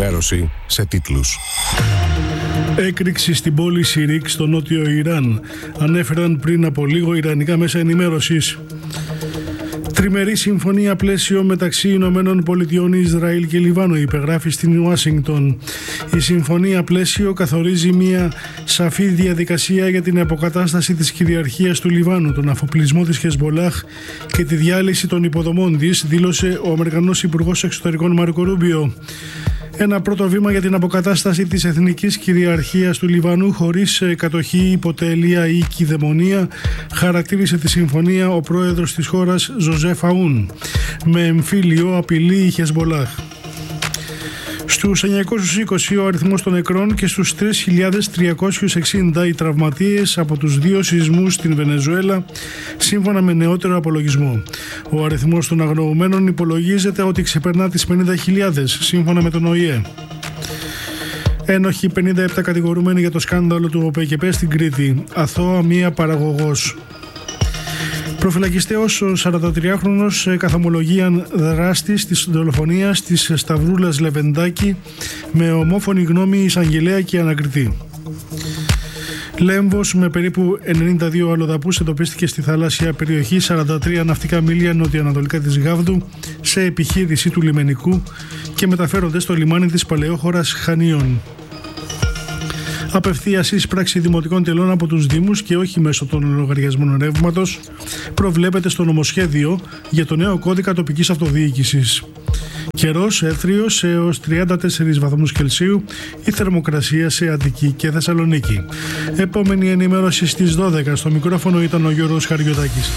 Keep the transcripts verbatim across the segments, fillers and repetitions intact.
ενημέρωση σε τίτλους. Έκρηξη στην πόλη Σιρίκ στο νότιο Ιράν, ανέφεραν πριν από λίγο ιρανικά μέσα ενημέρωσης. Τριμερή συμφωνία πλαίσιο μεταξύ Ηνωμένων Πολιτειών, Ισραήλ και Λιβάνου υπεγράφει στην Ουάσιγκτον. Η συμφωνία πλαίσιο καθορίζει μια σαφή διαδικασία για την αποκατάσταση της κυριαρχίας του Λιβάνου, τον αφοπλισμό της Χεσμολάχ και τη διάλυση των υποδομών της, δήλωσε ο Αμερικανός Υπουργός Εξωτερικών Μάρκο Ρούμπιο. Ένα πρώτο βήμα για την αποκατάσταση της εθνικής κυριαρχίας του Λιβανού χωρίς κατοχή, υποτέλεια ή κυδαιμονία, χαρακτήρισε τη συμφωνία ο πρόεδρος της χώρας Ζωζέφ Αούν. Με εμφύλιο απειλεί η Χεσμολάχ. Στους εννιακόσιους είκοσι ο αριθμός των νεκρών και στους τρεις χιλιάδες τριακόσιους εξήντα οι τραυματίες από τους δύο σεισμούς στην Βενεζουέλα, σύμφωνα με νεότερο απολογισμό. Ο αριθμός των αγνοωμένων υπολογίζεται ότι ξεπερνά τις πενήντα χιλιάδες, σύμφωνα με τον Ο Η Ε. Ένοχοι πενήντα επτά κατηγορούμενοι για το σκάνδαλο του ΟΠΕΚΕΠΕ στην Κρήτη. Αθώα μία παραγωγός. Προφυλακιστέος ο σαραντατριάχρονος καθομολογίαν δράστης της δολοφονίας της Σταυρούλας Λεβεντάκη με ομόφωνη γνώμη εισαγγελέα και ανακριτή. Λέμβος με περίπου ενενήντα δύο αλλοδαπούς εντοπίστηκε στη θαλάσσια περιοχή σαράντα τρία ναυτικά μίλια νοτιοανατολικά της Γάβδου σε επιχείρηση του λιμενικού και μεταφέρονται στο λιμάνι της παλαιόχωρας Χανίων. Απευθείας εισπράξη δημοτικών τελών από τους Δήμους και όχι μέσω των λογαριασμών ρεύματος προβλέπεται στο νομοσχέδιο για το νέο κώδικα τοπικής αυτοδιοίκησης. Καιρός έθριος έως τριάντα τέσσερις βαθμούς Κελσίου, η θερμοκρασία σε Αττική και Θεσσαλονίκη. Επόμενη ενημέρωση στις δώδεκα. Στο μικρόφωνο ήταν ο Γιώργος Χαριωτάκης.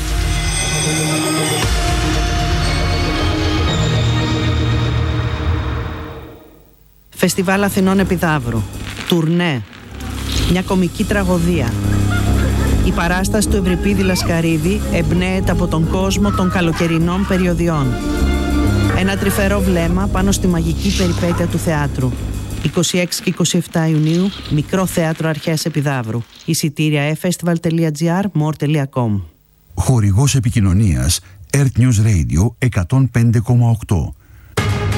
Φεστιβάλ Αθηνών Επιδαύρου. Τουρνέ. Μια κομική τραγωδία. Η παράσταση του Ευρυπίδη Λασκαρίδη εμπνέεται από τον κόσμο των καλοκαιρινών περιοδιών. Ένα τρυφερό βλέμμα πάνω στη μαγική περιπέτεια του θεάτρου. είκοσι έξι και είκοσι επτά Ιουνίου, Μικρό Θέατρο Αρχαίας Επιδαύρου. Εισιτήρια e festival τελεία gr, more τελεία com. Χορηγός επικοινωνίας Earth News Radio εκατόν πέντε κόμμα οκτώ.